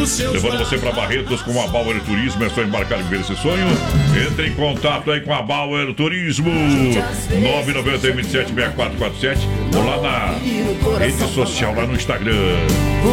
levando você para Barretos com a Bauer Turismo. É só embarcar e viver esse sonho. Entre em contato aí com a Bauer Turismo, 991-27-6447, ou lá na rede social, lá no Instagram.